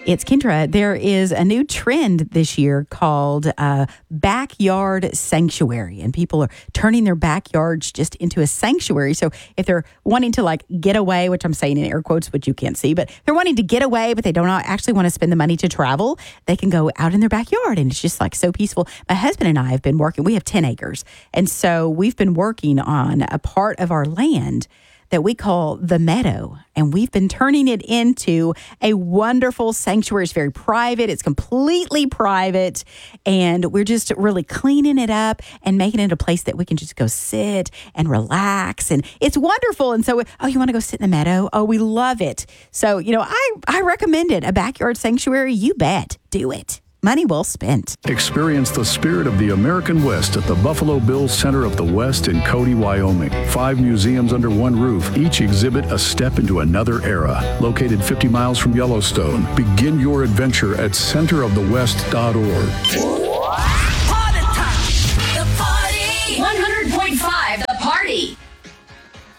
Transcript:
It's Kendra. There is a new trend this year called backyard sanctuary, and people are turning their backyards just into a sanctuary. So if they're wanting to get away, which I'm saying in air quotes, which you can't see, but they're wanting to get away, but they don't actually want to spend the money to travel, they can go out in their backyard, and it's just so peaceful. My husband and I have been working. We have 10 acres, and so we've been working on a part of our land that we call the meadow. And we've been turning it into a wonderful sanctuary. It's very private. It's completely private. And we're just really cleaning it up and making it a place that we can just go sit and relax. And it's wonderful. And so, you want to go sit in the meadow? Oh, we love it. So, I recommend it. A backyard sanctuary, you bet. Do it. Money well spent. Experience the spirit of the American West at the Buffalo Bills Center of the West in Cody, Wyoming. 5 museums under one roof. Each exhibit a step into another era. Located 50 miles from Yellowstone. Begin your adventure at centerofthewest.org.